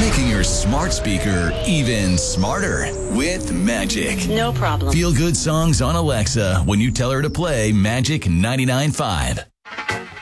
Making your smart speaker even smarter with Magic. No problem. Feel good songs on Alexa when you tell her to play Magic 99.5.